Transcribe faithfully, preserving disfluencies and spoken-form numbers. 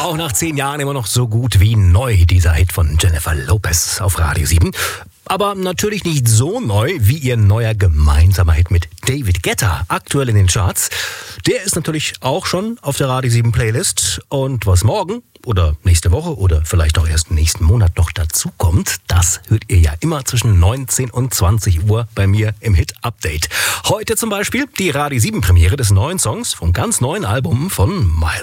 Auch nach zehn Jahren immer noch so gut wie neu, dieser Hit von Jennifer Lopez auf Radio sieben. Aber natürlich nicht so neu wie ihr neuer gemeinsamer Hit mit David Guetta, aktuell in den Charts. Der ist natürlich auch schon auf der Radio sieben Playlist. Und was morgen oder nächste Woche oder vielleicht auch erst nächsten Monat noch dazu kommt, das hört ihr ja immer zwischen neunzehn und zwanzig Uhr bei mir im Hit-Update. Heute zum Beispiel die Radio sieben Premiere des neuen Songs vom ganz neuen Album von Miles